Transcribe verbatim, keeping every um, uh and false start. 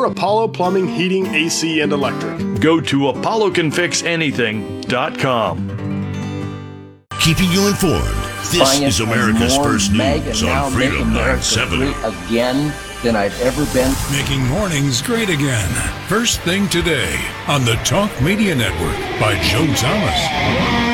or Apollo Plumbing, Heating, A C, and Electric. Go to apollo can fix anything dot com. Keeping you informed. This is America's First News on Freedom nine seventy. Again than I've ever been. Making mornings great again. First thing today on the Talk Media Network by Joe Thomas.